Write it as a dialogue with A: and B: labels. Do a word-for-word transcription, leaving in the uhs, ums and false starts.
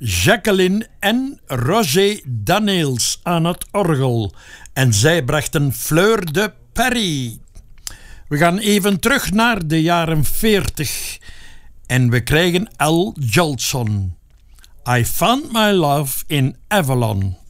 A: Jacqueline en Roger Daniels aan het orgel. En zij brachten Fleur de Paris. We gaan even terug naar de jaren veertig. En we krijgen Al Jolson. I Found My Love in Avalon.